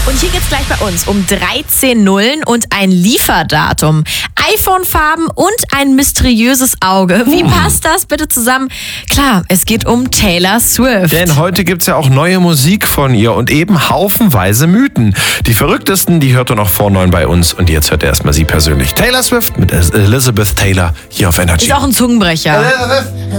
Und hier geht's gleich bei uns um 13 Nullen und ein Lieferdatum. iPhone-Farben und ein mysteriöses Auge. Wie passt das bitte zusammen? Klar, es geht um Taylor Swift. Denn heute gibt's ja auch neue Musik von ihr und eben haufenweise Mythen. Die verrücktesten, die hört ihr noch vor 9 bei uns. Und jetzt hört ihr erstmal sie persönlich. Taylor Swift mit Elizabeth Taylor hier auf Energy. Ist auch ein Zungenbrecher. Elizabeth.